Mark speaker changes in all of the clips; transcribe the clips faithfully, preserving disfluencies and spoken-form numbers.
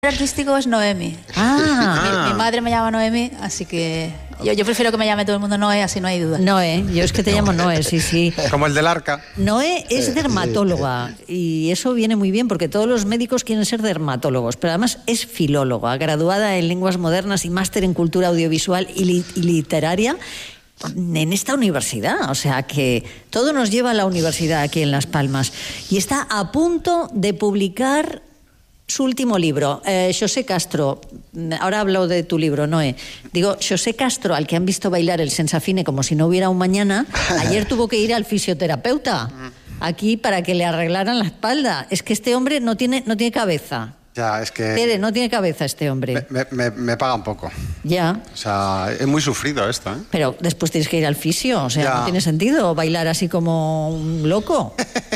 Speaker 1: artístico es Noemi.
Speaker 2: Ah.
Speaker 1: Mi, mi madre me llama Noemi, así que yo, yo prefiero que me llame todo el mundo Noé, así no hay duda.
Speaker 2: Noé, yo es que te llamo Noé, sí, sí.
Speaker 3: Como el del arca.
Speaker 2: Noé es dermatóloga y eso viene muy bien porque todos los médicos quieren ser dermatólogos, pero además es filóloga, graduada en lenguas modernas y máster en cultura audiovisual y, li y literaria en esta universidad, o sea que todo nos lleva a la universidad aquí en Las Palmas y está a punto de publicar su último libro. eh, Xosé Castro, ahora hablo de tu libro, Noé. Digo, Xosé Castro, al que han visto bailar el Sensafine como si no hubiera un mañana, ayer tuvo que ir al fisioterapeuta aquí para que le arreglaran la espalda. Es que este hombre no tiene, no tiene cabeza.
Speaker 3: Ya, es que...
Speaker 2: Tere, no tiene cabeza este hombre.
Speaker 3: Me, me, me paga un poco.
Speaker 2: Ya.
Speaker 3: O sea, es muy sufrido esto, ¿eh?
Speaker 2: Pero después tienes que ir al fisio, o sea,
Speaker 3: Ya.
Speaker 2: no tiene sentido bailar así como un loco.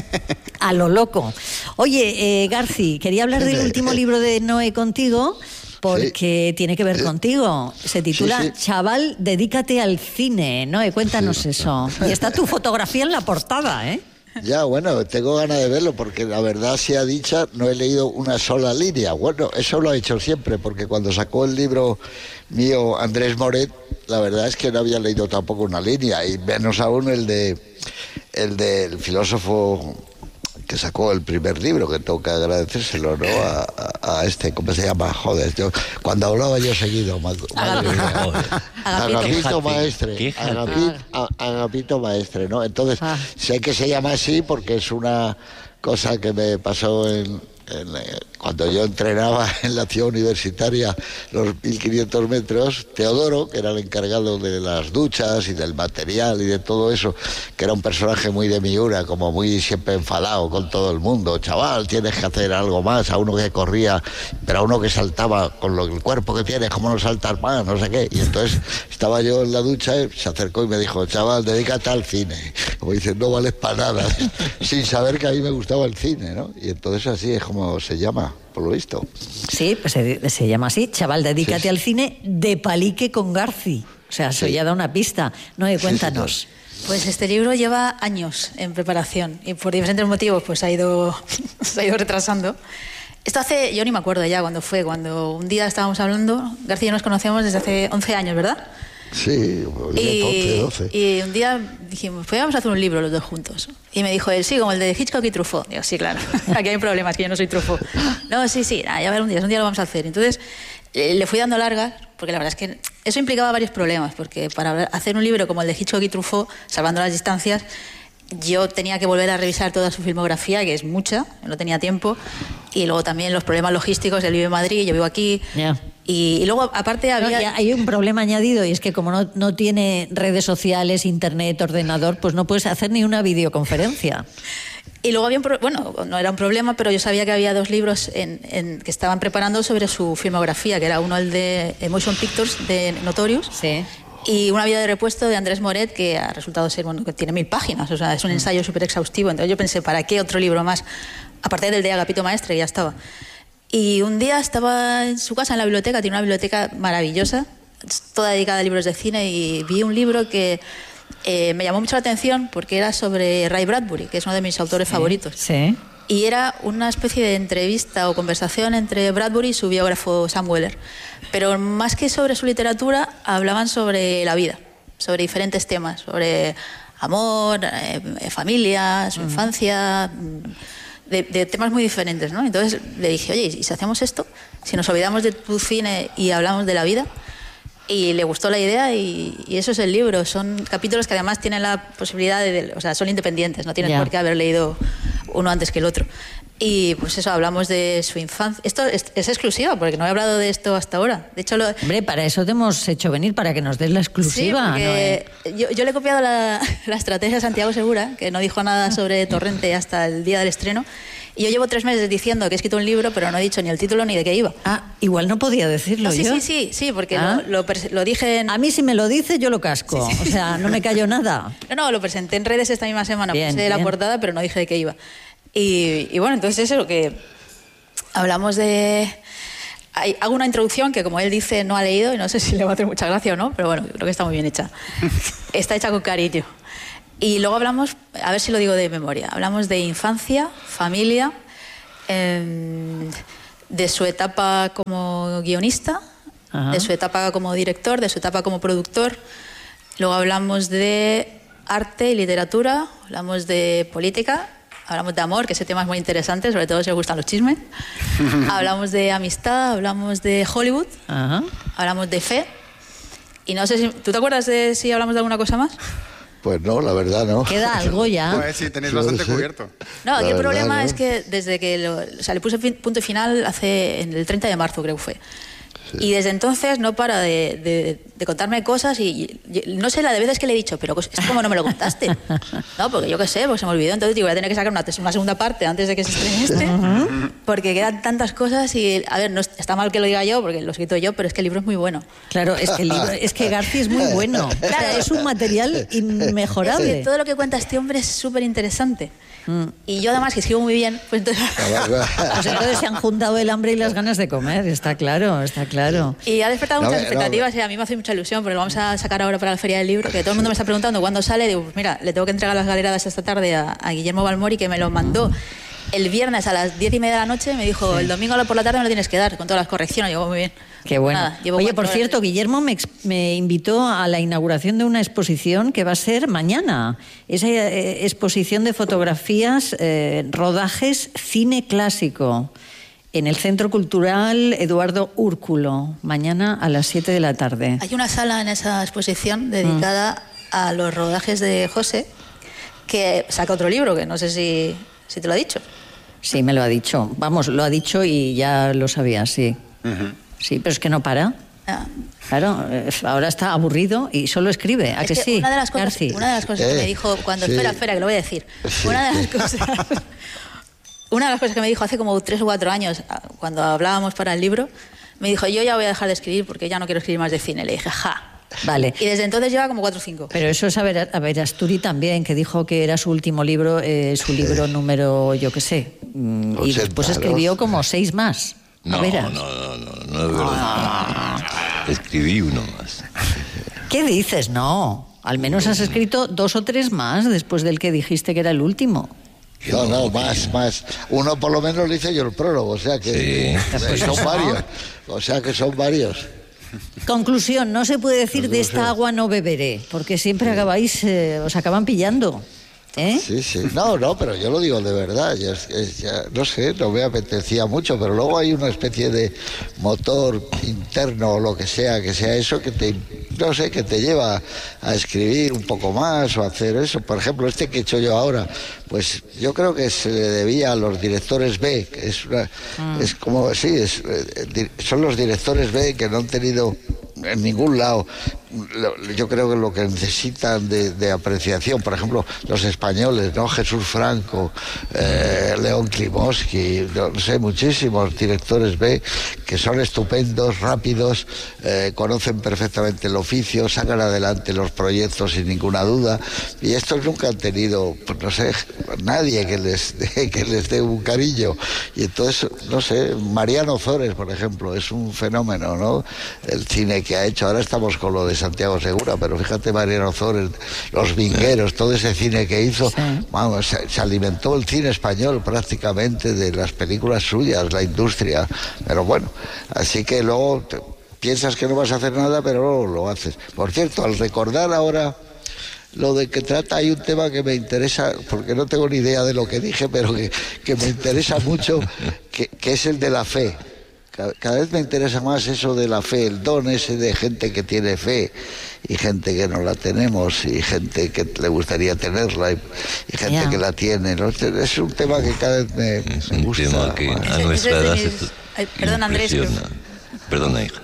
Speaker 2: A lo loco. Oye, eh, Garci, quería hablar del último libro de Noé contigo porque sí. tiene que ver sí. contigo. Se titula sí, sí. Chaval, dedícate al cine. Noé, cuéntanos sí. eso. Y está tu fotografía en la portada, ¿eh?
Speaker 4: Ya, bueno, tengo ganas de verlo porque la verdad sea dicha, no he leído una sola línea. Bueno, eso lo he hecho siempre porque cuando sacó el libro mío Andrés Moret, la verdad es que no había leído tampoco una línea y menos aún el de el del filósofo que sacó el primer libro, que tengo que agradecérselo, ¿no? A, a, a este, ¿cómo se llama? Joder, yo, cuando hablaba yo seguido, madre, madre mía. Agapito Maestre, Agapito, Agapito Maestre, ¿no? Entonces, ah. sé que se llama así porque es una cosa que me pasó en, en, cuando yo entrenaba en la ciudad universitaria los mil quinientos metros. Teodoro, que era el encargado de las duchas y del material y de todo eso, que era un personaje muy de Miura, como muy siempre enfadado con todo el mundo. Chaval, tienes que hacer algo más. A uno que corría, pero a uno que saltaba con lo, el cuerpo que tienes, ¿cómo no saltas más? No sé qué. Y entonces estaba yo en la ducha, se acercó y me dijo, chaval, dedícate al cine. Como dice, no vales para nada. Sin saber que a mí me gustaba el cine, ¿no? Y entonces así es como se llama, por lo visto.
Speaker 2: Sí, pues se, se llama así, chaval, dedícate sí. al cine de palique con Garci. O sea, eso sí. ya da una pista. Noé, cuéntanos. Sí, sí,
Speaker 1: pues este libro lleva años en preparación y por diferentes motivos pues ha ido, se ha ido retrasando. Esto hace, yo ni me acuerdo ya cuándo fue, cuando un día estábamos hablando, Garci y yo nos conocemos desde hace once años, ¿verdad?
Speaker 4: Sí,
Speaker 1: y,
Speaker 4: once, doce.
Speaker 1: Y un día dijimos, pues vamos a hacer un libro los dos juntos. Y me dijo él, sí, como el de Hitchcock y Truffaut. Digo, sí, claro, aquí hay problemas, que yo no soy Truffaut. No, sí, sí, nada, ya ver un día, un día lo vamos a hacer. Entonces le fui dando largas, porque la verdad es que eso implicaba varios problemas, porque para hacer un libro como el de Hitchcock y Truffaut, salvando las distancias, yo tenía que volver a revisar toda su filmografía, que es mucha, no tenía tiempo, y luego también los problemas logísticos, él vive en Madrid, yo vivo aquí,
Speaker 2: yeah.
Speaker 1: y, y luego aparte había...
Speaker 2: No, hay un problema añadido, y es que como no, no tiene redes sociales, internet, ordenador, pues no puedes hacer ni una videoconferencia.
Speaker 1: Y luego había un pro... bueno, no era un problema, pero yo sabía que había dos libros en, en, que estaban preparando sobre su filmografía, que era uno el de Motion Pictures de Notorious,
Speaker 2: sí.
Speaker 1: y Una vida de repuesto de Andrés Moret, que ha resultado ser, bueno, que tiene mil páginas, o sea, es un ensayo súper exhaustivo. Entonces yo pensé, ¿para qué otro libro más? Aparte del de Agapito Maestre, ya estaba. Y un día estaba en su casa, en la biblioteca, tiene una biblioteca maravillosa, toda dedicada a libros de cine, y vi un libro que eh, me llamó mucho la atención porque era sobre Ray Bradbury, que es uno de mis autores
Speaker 2: sí,
Speaker 1: favoritos.
Speaker 2: Sí.
Speaker 1: Y era una especie de entrevista o conversación entre Bradbury y su biógrafo Sam Weller. Pero más que sobre su literatura, hablaban sobre la vida, sobre diferentes temas, sobre amor, eh, familia, su mm. infancia, de, de temas muy diferentes, ¿no? Entonces le dije, oye, ¿y si hacemos esto? Si nos olvidamos de tu cine y hablamos de la vida. Y le gustó la idea y, y eso es el libro. Son capítulos que además tienen la posibilidad de... de o sea, son independientes, no tienes yeah. por qué haber leído uno antes que el otro. Y pues eso, hablamos de su infancia. Esto es, es exclusiva, porque no he hablado de esto hasta ahora. De hecho, lo...
Speaker 2: Hombre, para eso te hemos hecho venir, para que nos des la exclusiva.
Speaker 1: Sí, porque ¿no? yo, yo le he copiado la, la estrategia a Santiago Segura, que no dijo nada sobre Torrente hasta el día del estreno. Y yo llevo tres meses diciendo que he escrito un libro, pero no he dicho ni el título ni de qué iba.
Speaker 2: Ah, igual no podía decirlo
Speaker 1: no, sí,
Speaker 2: yo.
Speaker 1: Sí, sí, sí, porque
Speaker 2: ¿Ah?
Speaker 1: lo, lo, lo dije en...
Speaker 2: A mí si me lo dice, yo lo casco. Sí, sí. O sea, no me callo nada.
Speaker 1: No, no, lo presenté en redes esta misma semana.
Speaker 2: Bien,
Speaker 1: puse
Speaker 2: bien.
Speaker 1: la portada, pero no dije de qué iba. Y, y bueno, entonces eso, que hablamos de... Hay, hago una introducción que, como él dice, no ha leído, y no sé si le va a hacer mucha gracia o no, pero bueno, creo que está muy bien hecha. Está hecha con cariño. Y luego hablamos, a ver si lo digo de memoria, hablamos de infancia, familia... Eh, de su etapa como guionista, Ajá. de su etapa como director, de su etapa como productor. Luego hablamos de arte y literatura, hablamos de política, hablamos de amor, que ese tema es muy interesante, sobre todo si os gustan los chismes. Hablamos de amistad, hablamos de Hollywood, Ajá. hablamos de fe. Y no sé si... ¿Tú te acuerdas de si hablamos de alguna cosa más?
Speaker 4: Pues no, la verdad no.
Speaker 2: Queda algo ya.
Speaker 3: Pues sí, tenéis bastante sí. cubierto.
Speaker 1: No, aquí el problema no. es que desde que... Lo, o sea, le puse punto final hace... En el treinta de marzo, creo que fue. Sí. Y desde entonces no para de, de, de contarme cosas y, y no sé la de veces que le he dicho, pero es como no me lo contaste. No, porque yo qué sé, pues se me olvidó, entonces digo, voy a tener que sacar una, una segunda parte antes de que se estrene este, uh-huh. porque quedan tantas cosas y, a ver, no está mal que lo diga yo, porque lo he escrito yo, pero es que el libro es muy bueno.
Speaker 2: Claro, es que el libro, es que Garci es muy bueno. Claro, es un material inmejorable.
Speaker 1: Es que todo lo que cuenta este hombre es súper interesante. Mm. Y yo además que escribo muy bien, pues entonces...
Speaker 2: pues entonces se han juntado el hambre y las ganas de comer, está claro, está claro.
Speaker 1: Y ha despertado muchas no, expectativas no, y a mí me hace mucha ilusión, porque lo vamos a sacar ahora para la Feria del Libro, que todo el mundo me está preguntando cuándo sale. Digo, pues mira, le tengo que entregar las galeradas esta tarde a, a Guillermo Balmori, que me lo mandó el viernes a las diez y media de la noche. Me dijo, sí. el domingo por la tarde me lo tienes que dar, con todas las correcciones. Digo, muy bien.
Speaker 2: Qué bueno. Nada, Oye, por cierto, Guillermo me, me invitó a la inauguración de una exposición que va a ser mañana. Esa eh, exposición de fotografías, eh, rodajes, cine clásico, en el Centro Cultural Eduardo Úrculo, mañana a las siete de la tarde.
Speaker 1: Hay una sala en esa exposición dedicada mm. a los rodajes de José, que saca otro libro, que no sé si, si te lo ha dicho.
Speaker 2: Sí, me lo ha dicho. Vamos, lo ha dicho y ya lo sabía, sí. Uh-huh. Sí, pero es que no para. Ah. Claro, ahora está aburrido y solo escribe. ¿A que, que sí?
Speaker 1: Una de las cosas, una de las cosas eh, que me dijo cuando... Sí. Espera, espera, que lo voy a decir. Sí. Una de las cosas... Una de las cosas que me dijo hace como tres o cuatro años, cuando hablábamos para el libro, me dijo, yo ya voy a dejar de escribir porque ya no quiero escribir más de cine. Le dije, ja.
Speaker 2: Vale.
Speaker 1: Y desde entonces lleva como cuatro o cinco.
Speaker 2: Pero eso es a, ver, a ver, Asturi también, que dijo que era su último libro, eh, su libro número, yo qué sé. Y después escribió como seis más.
Speaker 5: No, no, no, no, no, no, no, ah. Escribí uno más.
Speaker 2: ¿Qué dices? No. Al menos has escrito dos o tres más después del que dijiste que era el último.
Speaker 4: No, no, más, más. Uno por lo menos le hice yo el prólogo, o sea que sí. son varios. O sea que son varios.
Speaker 2: Conclusión, no se puede decir de esta agua no beberé, porque siempre acabáis, eh, os acaban pillando. ¿Eh?
Speaker 4: Sí, sí. No, no, pero yo lo digo de verdad. Ya, ya, no sé, no me apetecía mucho, pero luego hay una especie de motor interno o lo que sea, que sea eso que te, no sé, que te lleva a escribir un poco más o a hacer eso. Por ejemplo, este que he hecho yo ahora, pues yo creo que se le debía a los directores B, que es una, mm. es como, sí, es, son los directores B que no han tenido en ningún lado, yo creo que lo que necesitan de, de apreciación, por ejemplo, los españoles, ¿no? Jesús Franco, eh, León Klimovsky, no sé, muchísimos directores B que son estupendos, rápidos, eh, conocen perfectamente el oficio, sacan adelante los proyectos sin ninguna duda, y estos nunca han tenido, pues no sé, nadie que les dé, que les dé un cariño, y entonces, no sé, Mariano Zores, por ejemplo, es un fenómeno, ¿no? El cine que ha hecho, ahora estamos con lo de Santiago Segura, pero fíjate Mariano Zores, Los Vingueros, todo ese cine que hizo, sí. Vamos, se, se alimentó el cine español prácticamente de las películas suyas, la industria, pero bueno, así que luego te, piensas que no vas a hacer nada, pero luego lo haces. Por cierto, al recordar ahora lo de que trata, hay un tema que me interesa, porque no tengo ni idea de lo que dije, pero que, que me interesa mucho, que, que es el de la fe. Cada vez me interesa más eso de la fe, el don ese de gente que tiene fe y gente que no la tenemos y gente que le gustaría tenerla y, y gente yeah. que la tiene, ¿no? Es un tema que cada vez me,
Speaker 5: es
Speaker 4: me gusta.
Speaker 5: Es un tema que más. A nuestra edad es...
Speaker 1: Perdón, Andrés. Pero...
Speaker 5: Perdona, hija.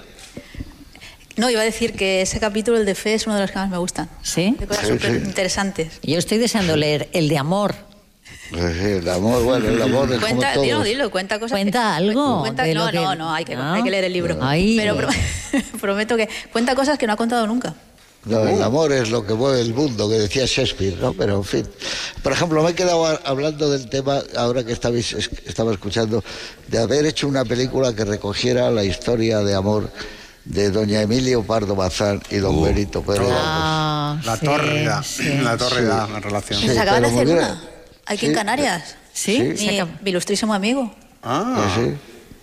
Speaker 1: No, iba a decir que ese capítulo, el de fe, es uno de los que más me gustan.
Speaker 2: ¿Sí?
Speaker 1: De cosas
Speaker 4: sí,
Speaker 1: súper
Speaker 4: sí.
Speaker 1: interesantes.
Speaker 2: Yo estoy deseando leer el de amor.
Speaker 4: El amor, bueno, el amor es
Speaker 1: cuenta,
Speaker 4: como todo.
Speaker 1: Dilo, dilo, cuenta cosas.
Speaker 2: Cuenta
Speaker 1: que,
Speaker 2: algo.
Speaker 1: Cuenta,
Speaker 2: de
Speaker 1: no,
Speaker 2: lo que...
Speaker 1: no, no, hay que,
Speaker 2: ¿no?
Speaker 1: hay que leer el libro.
Speaker 2: Ay.
Speaker 1: Pero pro, prometo que cuenta cosas que no ha contado nunca.
Speaker 4: No, el amor es lo que mueve el mundo, que decía Shakespeare, ¿no? Pero, en fin. Por ejemplo, me he quedado hablando del tema, ahora que estabais, estaba escuchando, de haber hecho una película que recogiera la historia de amor de doña Emilio Pardo Bazán y don uh. Benito Pérez.
Speaker 3: Ah, la
Speaker 2: sí,
Speaker 3: tórrida,
Speaker 2: sí.
Speaker 3: la tórrida sí. relación.
Speaker 1: Sí, se acaban de hacer una, aquí
Speaker 4: sí.
Speaker 1: en Canarias.
Speaker 2: Sí,
Speaker 1: mi, mi ilustrísimo amigo.
Speaker 3: Ah,
Speaker 4: sí.
Speaker 2: ¿Eh?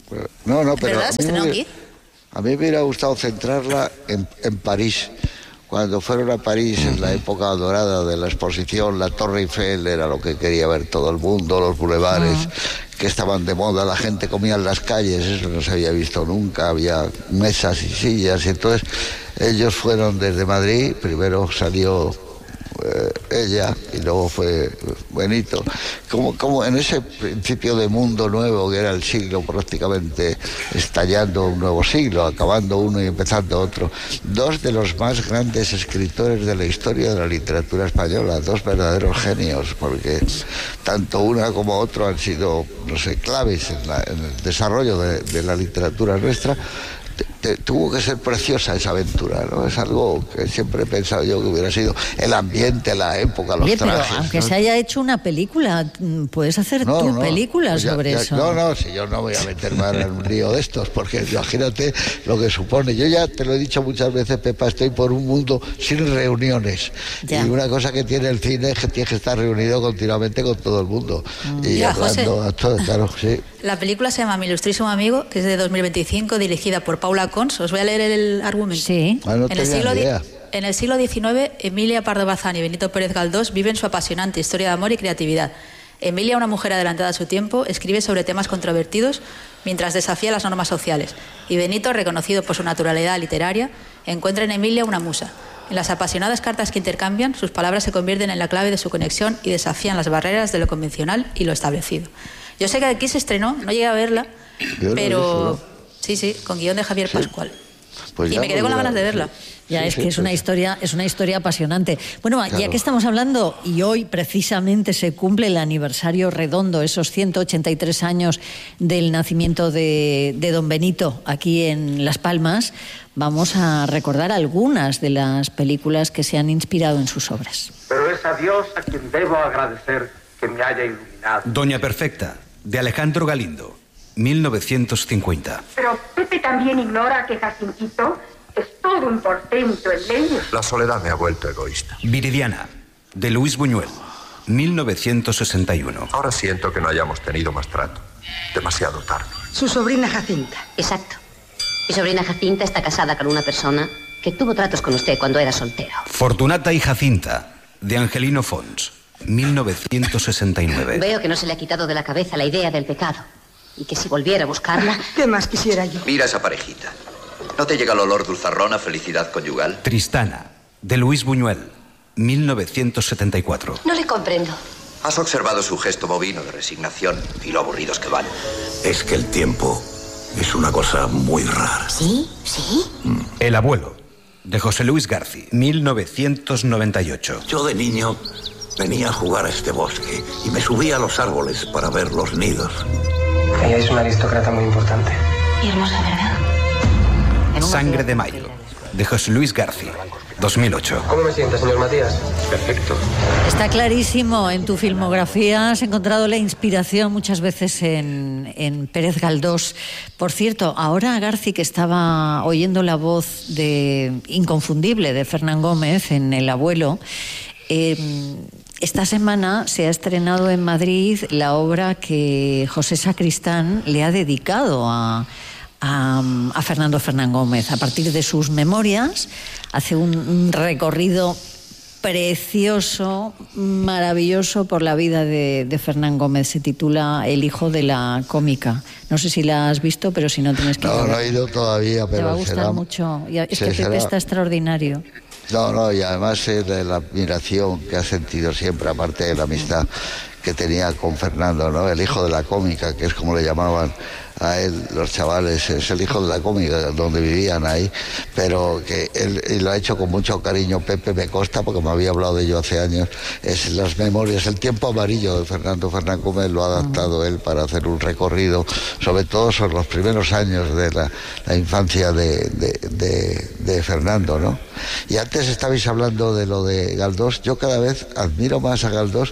Speaker 4: No, no, pero
Speaker 1: ¿Verdad?
Speaker 4: a
Speaker 1: ¿Se
Speaker 4: mí,
Speaker 1: estrenó
Speaker 4: me,
Speaker 1: aquí?
Speaker 4: a mí me hubiera gustado centrarla en, en París. Cuando fueron a París en la época dorada de la exposición, la Torre Eiffel era lo que quería ver todo el mundo, los bulevares que estaban de moda, la gente comía en las calles, eso no se había visto nunca, había mesas y sillas, y entonces ellos fueron desde Madrid, primero salió eh, ella y luego fue Benito, como, como en ese principio de mundo nuevo que era el siglo prácticamente estallando un nuevo siglo, acabando uno y empezando otro, dos de los más grandes escritores de la historia de la literatura española, dos verdaderos genios, porque tanto una como otro han sido, no sé, claves en, la, en el desarrollo de, de la literatura nuestra. Te, tuvo que ser preciosa esa aventura, ¿no? Es algo que siempre he pensado yo que hubiera sido el ambiente, la época, los
Speaker 2: Oye,
Speaker 4: trajes.
Speaker 2: pero aunque
Speaker 4: ¿no?
Speaker 2: se haya hecho una película, puedes hacer
Speaker 4: No,
Speaker 2: tú
Speaker 4: no,
Speaker 2: películas
Speaker 4: pues ya,
Speaker 2: sobre
Speaker 4: ya,
Speaker 2: eso.
Speaker 4: No, no, si yo no voy a meterme ahora en un lío de estos, porque imagínate lo que supone. Yo ya te lo he dicho muchas veces, Pepa, estoy por un mundo sin reuniones.
Speaker 2: Ya.
Speaker 4: Y una cosa que tiene el cine es que tienes que estar reunido continuamente con todo el mundo. Mm. Y
Speaker 1: Ya,
Speaker 4: hablando,
Speaker 1: José.
Speaker 4: a todo, claro, sí.
Speaker 1: La película se llama Mi ilustrísimo amigo, que es de dos mil veinticinco, dirigida por Paula Cons. Os voy a leer el argumento.
Speaker 2: Sí.
Speaker 4: Ah, no
Speaker 1: En el,
Speaker 4: tenía
Speaker 1: siglo
Speaker 4: ni
Speaker 1: di-
Speaker 4: idea.
Speaker 1: en el siglo diecinueve, Emilia Pardo Bazán y Benito Pérez Galdós viven su apasionante historia de amor y creatividad. Emilia, una mujer adelantada a su tiempo, escribe sobre temas controvertidos mientras desafía las normas sociales. Y Benito, reconocido por su naturalidad literaria, encuentra en Emilia una musa. En las apasionadas cartas que intercambian, sus palabras se convierten en la clave de su conexión y desafían las barreras de lo convencional y lo establecido. Yo sé que aquí se estrenó, no llegué a verla,
Speaker 4: Yo no
Speaker 1: pero
Speaker 4: he visto, ¿no?
Speaker 1: sí, sí, con guión de Javier Pascual.
Speaker 4: Pues
Speaker 1: y
Speaker 4: ya
Speaker 1: me quedé con las
Speaker 4: volverá.
Speaker 1: ganas de verla.
Speaker 2: Ya
Speaker 4: Sí,
Speaker 2: es
Speaker 4: sí,
Speaker 2: que es
Speaker 4: sí.
Speaker 2: una historia, es una historia apasionante. Bueno, ya
Speaker 4: Claro.
Speaker 2: que estamos hablando, y hoy precisamente se cumple el aniversario redondo, esos ciento ochenta y tres años del nacimiento de, de don Benito aquí en Las Palmas, vamos a recordar algunas de las películas que se han inspirado en sus obras.
Speaker 6: Pero es a Dios a quien debo agradecer que me haya iluminado.
Speaker 7: Doña Perfecta, de Alejandro Galindo, mil novecientos cincuenta.
Speaker 8: Pero Pepe también ignora que Jacintito es todo un portento en leyes.
Speaker 9: La soledad me ha vuelto egoísta.
Speaker 7: Viridiana, de Luis Buñuel, mil novecientos sesenta y uno.
Speaker 9: Ahora siento que no hayamos tenido más trato. Demasiado tarde.
Speaker 8: Su sobrina Jacinta.
Speaker 10: Exacto. Mi sobrina Jacinta está casada con una persona que tuvo tratos con usted cuando era soltero.
Speaker 7: Fortunata y Jacinta, de Angelino Fons, mil novecientos sesenta y nueve.
Speaker 10: Veo que no se le ha quitado de la cabeza la idea del pecado y que si volviera a buscarla...
Speaker 8: ¿Qué más quisiera yo?
Speaker 11: Mira esa parejita. ¿No te llega el olor dulzarrón a felicidad conyugal?
Speaker 7: Tristana, de Luis Buñuel, mil novecientos setenta y cuatro.
Speaker 10: No le comprendo.
Speaker 11: ¿Has observado su gesto bovino de resignación y lo aburridos que van?
Speaker 12: Es que el tiempo es una cosa muy rara.
Speaker 10: ¿Sí? ¿Sí?
Speaker 12: Mm.
Speaker 7: El abuelo, de José Luis García, mil novecientos noventa y ocho.
Speaker 12: Yo de niño venía a jugar a este bosque y me subía a los árboles para ver los nidos.
Speaker 6: Ella es una aristócrata muy importante.
Speaker 10: Y hermosa, ¿verdad?
Speaker 7: Sangre de mayo, de José Luis García, dos mil ocho.
Speaker 6: ¿Cómo me sienta, señor Matías? Perfecto.
Speaker 2: Está clarísimo, en tu filmografía has encontrado la inspiración muchas veces en, en Pérez Galdós. Por cierto, ahora Garci, que estaba oyendo la voz de inconfundible de Fernán Gómez en El abuelo, eh, esta semana se ha estrenado en Madrid la obra que José Sacristán le ha dedicado a... A, a Fernando Fernán Gómez. A partir de sus memorias hace un, un recorrido precioso, maravilloso por la vida de, de Fernán Gómez. Se titula El hijo de la cómica. No sé si la has visto, pero si no tienes que ir.
Speaker 4: No, no he ido todavía, pero
Speaker 2: te va a gustar
Speaker 4: será,
Speaker 2: mucho. Y es
Speaker 4: sí,
Speaker 2: que Pepe
Speaker 4: será.
Speaker 2: está extraordinario.
Speaker 4: No, no, y además es de la admiración que ha sentido siempre, aparte de la amistad que tenía con Fernando, ¿no? El hijo de la cómica, que es como le llamaban a él los chavales, es el hijo de la cómica, donde vivían ahí, pero que él, él lo ha hecho con mucho cariño. Pepe me consta, porque me había hablado de ello hace años, es las memorias, el tiempo amarillo de Fernando Fernán Gómez lo ha adaptado él para hacer un recorrido, sobre todo sobre los primeros años de la, la infancia de, de, de, de Fernando, ¿no? Y antes estabais hablando de lo de Galdós. Yo cada vez admiro más a Galdós,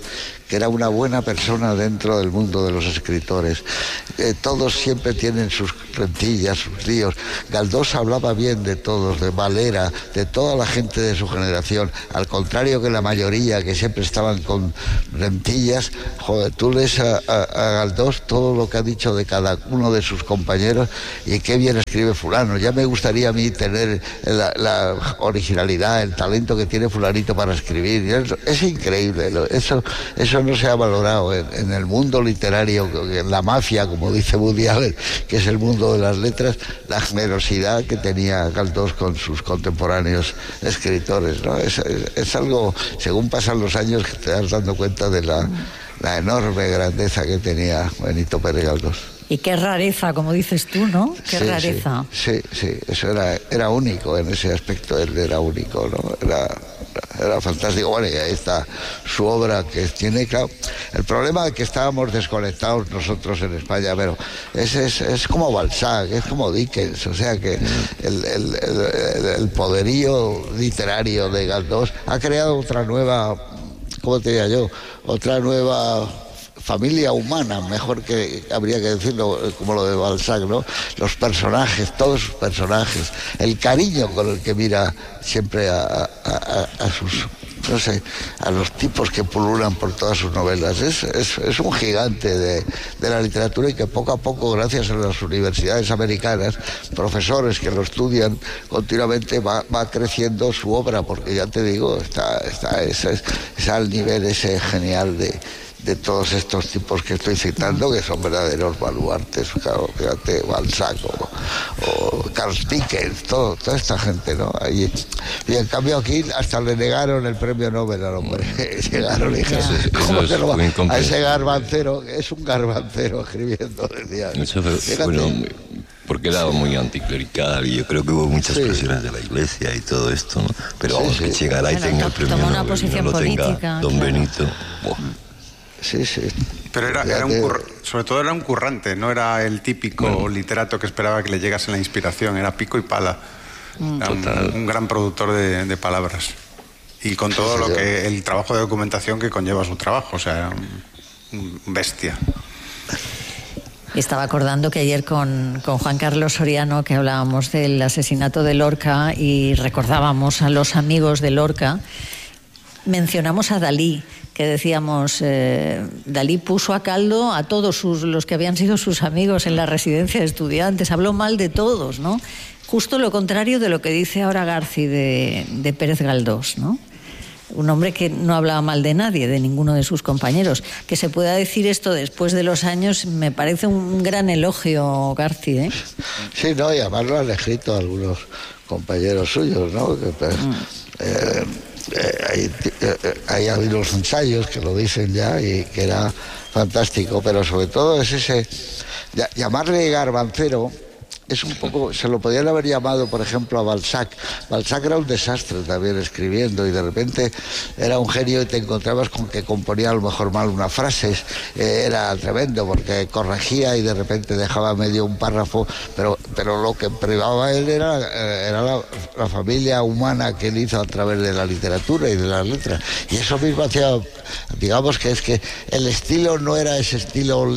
Speaker 4: que era una buena persona dentro del mundo de los escritores. Eh, todos siempre tienen sus rencillas, sus líos. Galdós hablaba bien de todos, de Valera, de toda la gente de su generación, al contrario que la mayoría que siempre estaban con rencillas. Joder, tú lees a, a, a Galdós todo lo que ha dicho de cada uno de sus compañeros y qué bien escribe fulano. Ya me gustaría a mí tener la, la originalidad, el talento que tiene fulanito para escribir. Es, es increíble, eso, eso no se ha valorado en, en el mundo literario, en la mafia, como dice Woody Allen, que es el mundo de las letras, la generosidad que tenía Galdós con sus contemporáneos escritores, ¿no? Es, es, es algo, según pasan los años, que te das dando cuenta de la, la enorme grandeza que tenía Benito Pérez Galdós.
Speaker 2: Y qué rareza, como dices tú, ¿no? Qué
Speaker 4: sí,
Speaker 2: rareza.
Speaker 4: Sí, sí, sí, eso era, era único en ese aspecto, él era único, ¿no? Era, era fantástico. Bueno, y ahí está su obra que tiene, claro, el problema es que estábamos desconectados nosotros en España, pero es, es, es como Balzac, es como Dickens, o sea que el, el, el, el poderío literario de Galdós ha creado otra nueva, ¿cómo te diría yo? Otra nueva familia humana, mejor que habría que decirlo, como lo de Balzac, ¿no? Los personajes, todos sus personajes, el cariño con el que mira siempre a, a, a, a sus, no sé, a los tipos que pululan por todas sus novelas. Es, es, es un gigante de, de la literatura y que poco a poco, gracias a las universidades americanas, profesores que lo estudian continuamente, va, va creciendo su obra, porque ya te digo, está, está, es, es, es al nivel ese genial de de todos estos tipos que estoy citando, que son verdaderos baluartes, claro, fíjate, Balzac o, o Carl Dickens, todo, toda esta gente, ¿no? Ahí, y en cambio aquí hasta le negaron el premio Nobel al hombre. Llegaron y dijeron, ¿cómo se lo va a ese garbancero? Es un garbancero escribiendo, decía.
Speaker 5: Eso fue, bueno, porque era muy anticlerical y yo creo que hubo muchas sí. presiones de la Iglesia y todo esto, ¿no? Pero sí, vamos, sí. que llegará y bueno, tenga el premio Nobel, no lo
Speaker 2: política,
Speaker 5: tenga Don
Speaker 2: claro.
Speaker 5: Benito. Buah.
Speaker 4: Sí, sí.
Speaker 3: Pero era, era un curr... sobre todo era un currante, no era el típico bueno. literato que esperaba que le llegase la inspiración, era pico y pala. Mm. Era un, un gran productor de, de palabras. Y con todo sí, lo que el trabajo de documentación que conlleva su trabajo, o sea, era un, un bestia.
Speaker 2: Estaba acordando que ayer con, con Juan Carlos Soriano, que hablábamos del asesinato de Lorca y recordábamos a los amigos de Lorca, mencionamos a Dalí, que decíamos, eh, Dalí puso a caldo a todos sus, los que habían sido sus amigos en la residencia de estudiantes, habló mal de todos, ¿no? Justo lo contrario de lo que dice ahora Garci de, de Pérez Galdós, ¿no? Un hombre que no hablaba mal de nadie, de ninguno de sus compañeros. Que se pueda decir esto después de los años me parece un gran elogio, Garci, ¿eh?
Speaker 4: Sí, no, y además lo han escrito algunos compañeros suyos, ¿no? Que, pues, mm. eh, Eh, hay, eh, hay algunos ensayos que lo dicen ya y que era fantástico, pero sobre todo es ese llamarle garbancero. Es un poco, se lo podían haber llamado, por ejemplo, a Balzac. Balzac era un desastre también escribiendo y de repente era un genio y te encontrabas con que componía a lo mejor mal unas frases. Eh, era tremendo porque corregía y de repente dejaba medio un párrafo, pero, pero lo que privaba él era, era la, la familia humana que él hizo a través de la literatura y de las letras. Y eso mismo hacía, digamos que es que el estilo no era ese estilo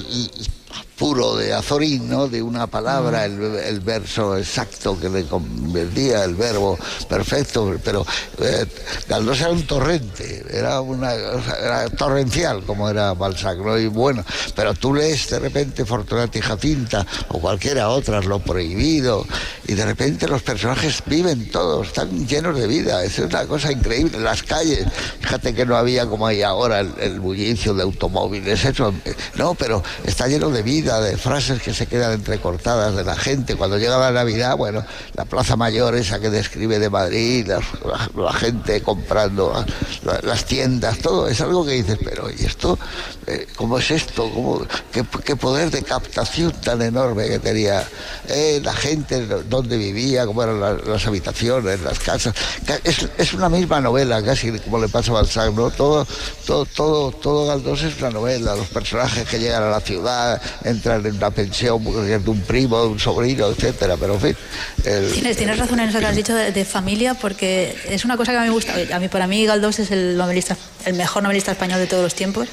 Speaker 4: puro de Azorín, ¿no? De una palabra, el, el verso exacto que le convertía, el verbo perfecto, pero eh, Galdós era un torrente, era una era torrencial como era Balzac, ¿no? Y bueno, pero tú lees de repente Fortunata y Jacinta o cualquiera otra, Lo Prohibido, y de repente los personajes viven todos, están llenos de vida, es una cosa increíble. Las calles, fíjate que no había como hay ahora el, el bullicio de automóviles, eso, no, pero está lleno de vida, de frases que se quedan entrecortadas de la gente. Cuando llega la Navidad, bueno, la Plaza Mayor esa que describe de Madrid, la, la, la gente comprando, la, las tiendas, todo, es algo que dices, pero ¿y esto? Eh, ¿Cómo es esto? ¿Cómo, qué, qué poder de captación tan enorme que tenía eh, la gente, dónde vivía, cómo eran las, las habitaciones, las casas. Es, es una misma novela, casi como le pasa a Balzac, ¿no? Todo, todo, todo, todo Galdós es una novela, los personajes que llegan a la ciudad, entran en una pensión de un primo, de un sobrino, etcétera, pero en fin. El,
Speaker 1: tienes, tienes razón en eso que has dicho de, de familia, porque es una cosa que a mí me gusta. A mí, para mí Galdós es el novelista, el mejor novelista español de todos los tiempos.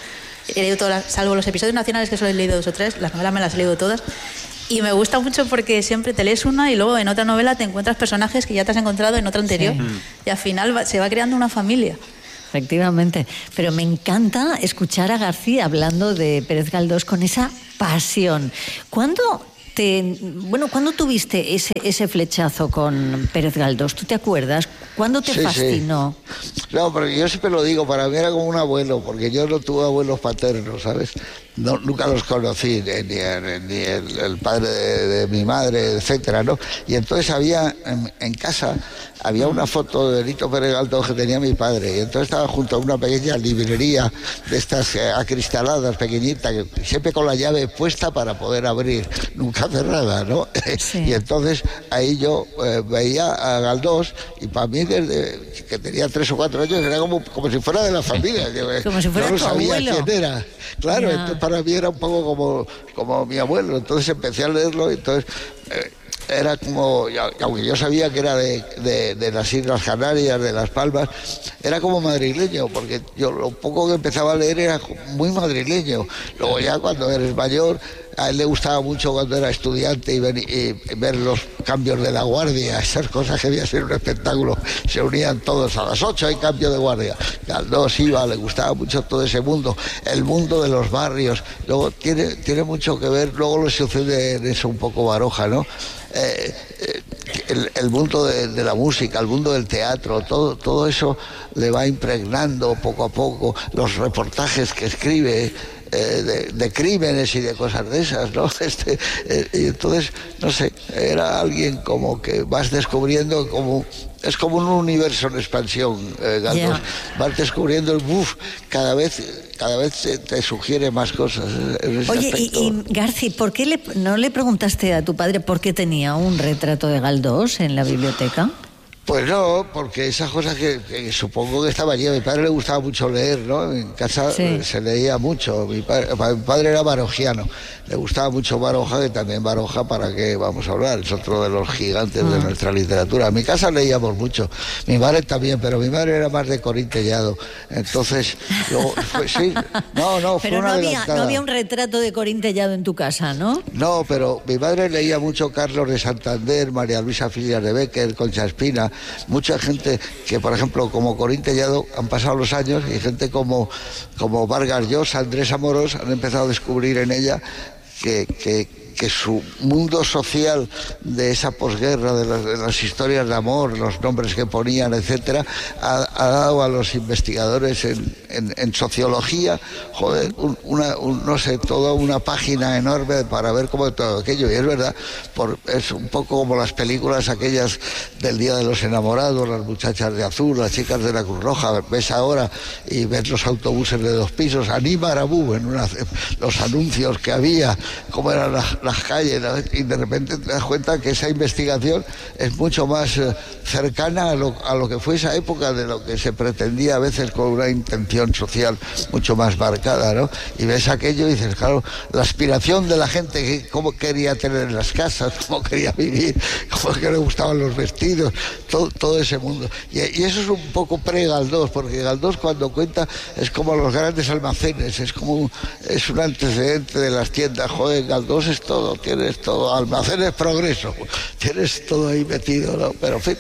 Speaker 1: he leído todas, salvo los episodios nacionales que solo he leído dos o tres, las novelas me las he leído todas. Y me gusta mucho porque siempre te lees una y luego en otra novela te encuentras personajes que ya te has encontrado en otra anterior. Sí. Y al final va, se va creando una familia.
Speaker 2: Efectivamente. Pero me encanta escuchar a García hablando de Pérez Galdós con esa pasión. ¿Cuándo te, bueno, ¿cuándo tuviste ese, ese flechazo con Pérez Galdós? ¿Tú te acuerdas? ¿Cuándo te
Speaker 4: sí,
Speaker 2: fascinó?
Speaker 4: Sí. No, pero yo siempre lo digo, para mí era como un abuelo, porque yo no tuve abuelos paternos, ¿sabes? No, nunca los conocí, ni, ni, ni el, el padre de, de mi madre, etcétera, ¿no? Y entonces había, en, en casa, había una foto de Benito Pérez Galdós que tenía mi padre, y entonces estaba junto a una pequeña librería de estas eh, acristaladas, pequeñitas, que, siempre con la llave puesta para poder abrir, nunca cerrada, ¿no? Sí. Y entonces ahí yo eh, veía a Galdós, y para mí desde que tenía tres o cuatro años era como, como si fuera de la familia, que
Speaker 2: como si fuera
Speaker 4: yo no
Speaker 2: tu
Speaker 4: sabía
Speaker 2: abuelo.
Speaker 4: quién era. Claro,
Speaker 2: Yeah.
Speaker 4: entonces para mí era un poco como, como mi abuelo, entonces empecé a leerlo, entonces eh, era como, aunque yo sabía que era de, de, de las Islas Canarias, de Las Palmas, era como madrileño, porque yo lo poco que empezaba a leer era muy madrileño. Luego ya cuando eres mayor, a él le gustaba mucho cuando era estudiante y ver, y ver los cambios de la guardia, esas cosas que debía ser un espectáculo, se unían todos a las ocho hay cambio de guardia. Galdós iba, le gustaba mucho todo ese mundo, el mundo de los barrios. Luego tiene, tiene mucho que ver, luego le sucede en eso un poco Baroja, ¿no? Eh, eh, el, el mundo de, de la música, el mundo del teatro, todo, todo eso le va impregnando poco a poco, los reportajes que escribe eh, de, de crímenes y de cosas de esas, ¿no? Este, eh, y entonces, no sé, era alguien como que vas descubriendo como... Es como un universo en expansión, eh, Galdós. Yeah. Vas descubriendo el buff, cada vez, cada vez te, te sugiere más cosas.
Speaker 2: Oye, y, y Garci, ¿por qué le, no le preguntaste a tu padre por qué tenía un retrato de Galdós en la biblioteca?
Speaker 4: Pues no, porque esas cosas que, que supongo que estaba allí. A mi padre le gustaba mucho leer, ¿no? En casa sí. se leía mucho. Mi padre, mi padre era barojiano, le gustaba mucho Baroja, que también Baroja, ¿para qué vamos a hablar? Es otro de los gigantes ah. de nuestra literatura. En mi casa leíamos mucho, mi madre también, pero mi madre era más de Corín Tellado. Entonces, luego, pues, sí, no, no, fue
Speaker 2: pero
Speaker 4: una
Speaker 2: no había,
Speaker 4: adelantada.
Speaker 2: no había un retrato de Corín Tellado en tu casa, ¿no?
Speaker 4: No, pero mi madre leía mucho Carlos de Santander, María Luisa Filias de Becker, Concha Espina. Mucha gente que, por ejemplo, como Corín Tellado, han pasado los años y gente como, como Vargas Llosa, Andrés Amorós, han empezado a descubrir en ella que, que, que su mundo social de esa posguerra, de las, de las historias de amor, los nombres que ponían, etcétera, ha, ha dado a los investigadores en, en, en sociología, joder, un, una, un, no sé, toda una página enorme para ver cómo todo aquello. Y es verdad, por, es un poco como las películas aquellas del Día de los Enamorados, las muchachas de azul, las chicas de la Cruz Roja. Ves ahora y ves los autobuses de dos pisos, Aní Marabú, en una, los anuncios que había, cómo eran las las calles, ¿no? Y de repente te das cuenta que esa investigación es mucho más eh, cercana a lo, a lo que fue esa época de lo que se pretendía a veces con una intención social mucho más marcada, ¿no? Y ves aquello y dices, claro, la aspiración de la gente, que, cómo quería tener las casas, cómo quería vivir, cómo que le gustaban los vestidos, todo, todo ese mundo. Y, y eso es un poco pre-Galdós, porque Galdós cuando cuenta es como los grandes almacenes, es como un, es un antecedente de las tiendas. Joder, Galdós es todo. Todo, tienes todo, almacenes Progreso, tienes todo ahí metido, ¿no? Pero en fin.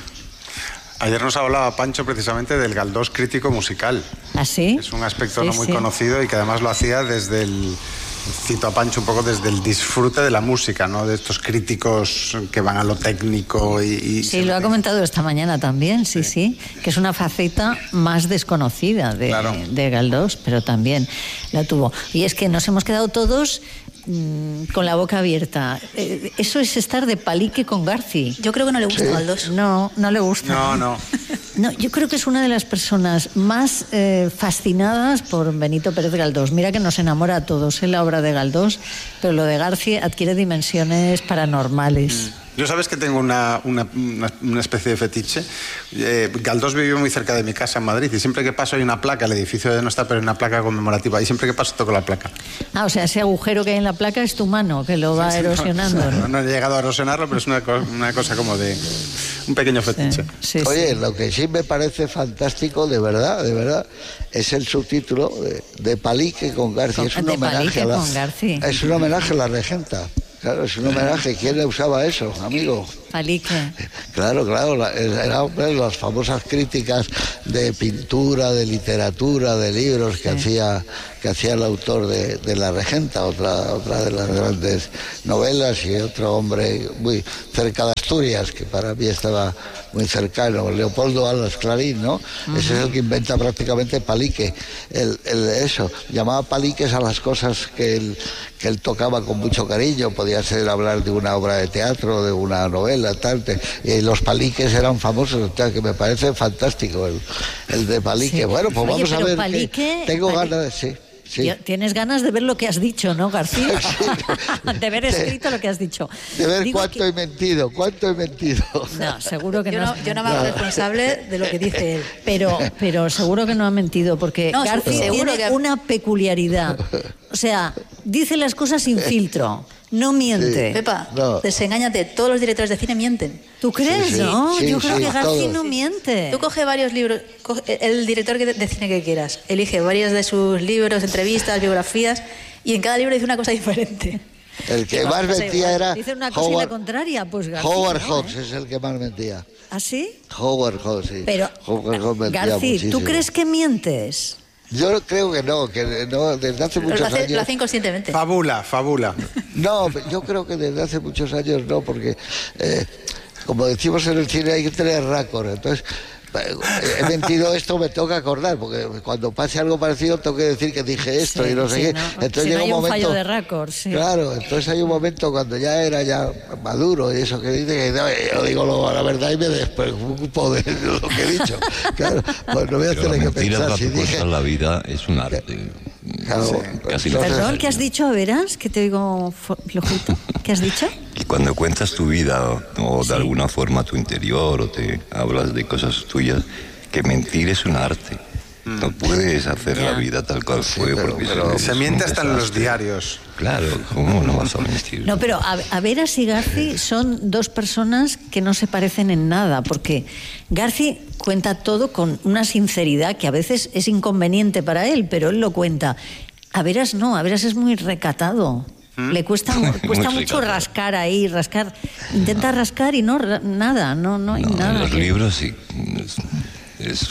Speaker 3: Ayer nos hablaba Pancho precisamente del Galdós crítico musical.
Speaker 2: ¿Ah, sí?
Speaker 3: Es un aspecto
Speaker 2: sí,
Speaker 3: no muy
Speaker 2: sí.
Speaker 3: conocido y que además lo hacía desde el, cito a Pancho un poco, desde el disfrute de la música, ¿no? De estos críticos que van a lo técnico y... y
Speaker 2: sí, lo ha comentado esta mañana también, sí, sí, sí, que es una faceta más desconocida de, claro. de Galdós, pero también la tuvo. Y es que nos hemos quedado todos con la boca abierta. Eh, eso es estar de palique con Garci.
Speaker 1: Yo creo que no le gusta
Speaker 4: sí.
Speaker 1: Galdós.
Speaker 2: No, no le gusta.
Speaker 3: No, no.
Speaker 2: No, yo creo que es una de las personas más eh, fascinadas por Benito Pérez Galdós. Mira que nos enamora a todos en la obra de Galdós, pero lo de Garci adquiere dimensiones paranormales.
Speaker 3: Mm. Yo sabes que tengo una, una, una especie de fetiche. Eh, Galdós vivió muy cerca de mi casa en Madrid y siempre que paso hay una placa, el edificio de no está, pero hay una placa conmemorativa y siempre que paso toco la placa.
Speaker 2: Ah, o sea, ese agujero que hay en la placa es tu mano que lo va erosionando.
Speaker 3: No, no, no he llegado a erosionarlo, pero es una, una cosa como de un pequeño fetiche.
Speaker 2: Sí, sí,
Speaker 4: Oye,
Speaker 2: sí.
Speaker 4: lo que sí me parece fantástico, de verdad, de verdad, es el subtítulo de, de Palique con Garci. Es un
Speaker 2: De
Speaker 4: homenaje
Speaker 2: Palique
Speaker 4: a la,
Speaker 2: con Garci.
Speaker 4: es un homenaje a la regenta. Claro, es un homenaje. ¿Quién le usaba eso, amigo?
Speaker 2: Palique.
Speaker 4: Claro, claro, la- era hombre, las famosas críticas de pintura, de literatura, de libros que hacía que hacía el autor de, de La Regenta, otra otra de las grandes novelas, y otro hombre muy cerca de Asturias, que para mí estaba muy cercano, Leopoldo Alas Clarín, ¿no? Uh-huh. Ese es el que inventa prácticamente Palique, el, el, eso, llamaba paliques a las cosas que él, que él tocaba con mucho cariño, podía ser hablar de una obra de teatro, de una novela, tal, te, y los paliques eran famosos, o sea, que me parece fantástico el, el de Palique.
Speaker 2: Sí.
Speaker 4: Bueno, pues
Speaker 2: Oye,
Speaker 4: vamos a
Speaker 2: pero
Speaker 4: ver,
Speaker 2: Palique-
Speaker 4: que tengo
Speaker 2: Palique-
Speaker 4: ganas de... Sí. Sí.
Speaker 2: Tienes ganas de ver lo que has dicho, ¿no, García? de haber escrito lo que has dicho.
Speaker 4: De ver
Speaker 2: Digo
Speaker 4: cuánto
Speaker 2: que-
Speaker 4: he mentido, cuánto he mentido.
Speaker 2: No, seguro que
Speaker 1: Yo
Speaker 2: no.
Speaker 1: no, yo no me hago responsable de lo que dice él.
Speaker 2: Pero, pero seguro que no ha mentido, porque
Speaker 1: No,
Speaker 2: Garci
Speaker 1: seguro
Speaker 2: tiene
Speaker 1: que-
Speaker 2: una peculiaridad. O sea, dice las cosas sin filtro, no miente.
Speaker 1: Pepa,
Speaker 4: No.
Speaker 1: desengáñate, todos los directores de cine mienten.
Speaker 2: ¿Tú crees,
Speaker 4: Sí, sí,
Speaker 2: no?
Speaker 4: sí,
Speaker 2: Yo creo
Speaker 4: sí,
Speaker 2: que Garci
Speaker 4: todos.
Speaker 2: no miente.
Speaker 1: Tú coge varios libros, coge el director que- de cine que quieras, elige varios de sus libros, entrevistas, biografías, y en cada libro dice una cosa diferente.
Speaker 4: El que más
Speaker 2: Pues
Speaker 4: mentía
Speaker 2: igual,
Speaker 4: era
Speaker 2: dice una cosa y la
Speaker 4: Howard,
Speaker 2: contraria, pues Garci.
Speaker 4: Howard
Speaker 2: ¿no?
Speaker 4: Hawks, es el que más mentía.
Speaker 2: ¿Ah, sí?
Speaker 4: Howard Hawks, sí.
Speaker 2: Pero,
Speaker 4: Howard Hawks mentía
Speaker 2: Garci,
Speaker 4: muchísimo.
Speaker 2: ¿tú crees que mientes?
Speaker 4: Yo creo que no, que no, desde hace
Speaker 1: Lo
Speaker 4: muchos
Speaker 1: hace,
Speaker 4: años...
Speaker 1: lo hace inconscientemente.
Speaker 3: Fabula, fabula.
Speaker 4: No, yo creo que desde hace muchos años no, porque eh, como decimos en el cine hay que tener récord, entonces eh, he mentido esto, me tengo que acordar, porque cuando pase algo parecido tengo que decir que dije esto
Speaker 2: Sí,
Speaker 4: y no sé
Speaker 2: sí,
Speaker 4: qué.
Speaker 2: ¿no?
Speaker 4: Entonces
Speaker 2: Si no
Speaker 4: llega
Speaker 2: hay
Speaker 4: un
Speaker 2: un
Speaker 4: momento...
Speaker 2: fallo de récord, sí.
Speaker 4: Claro, entonces hay un momento cuando ya era ya maduro y eso que dice que no, yo digo lo- la verdad y me despreocupo de lo que he dicho. Claro, pues no voy a
Speaker 5: Pero la
Speaker 4: tener que
Speaker 5: mentira
Speaker 4: pensar
Speaker 5: para
Speaker 4: si dije...
Speaker 5: cortar la vida es un arte.
Speaker 4: Claro,
Speaker 5: Casi lo
Speaker 2: Perdón,
Speaker 5: haces.
Speaker 2: ¿qué has dicho? ¿Verás? Que te oigo fo- flojito. ¿Qué has dicho?
Speaker 5: Y cuando cuentas tu vida o, o de alguna forma tu interior o te hablas de cosas tuyas, que mentir es un arte. No puedes hacer
Speaker 2: Ya.
Speaker 5: la vida tal cual fue
Speaker 4: pero-
Speaker 5: porque
Speaker 4: pero
Speaker 5: es
Speaker 3: Se
Speaker 5: un
Speaker 3: miente hasta en los
Speaker 5: desastre.
Speaker 3: diarios.
Speaker 5: Claro, ¿cómo no vas a mentir?
Speaker 2: No, pero a, a Veras y Garci son dos personas que no se parecen en nada, porque Garci cuenta todo con una sinceridad que a veces es inconveniente para él, pero él lo cuenta. A Veras no, a Veras es muy recatado. Le cuesta,
Speaker 5: Muy
Speaker 2: cuesta mucho
Speaker 5: recatado.
Speaker 2: rascar ahí, rascar. Intenta rascar y no, ra- nada, no, no hay
Speaker 5: No,
Speaker 2: nada.
Speaker 5: en los
Speaker 2: que-
Speaker 5: libros sí. Es, es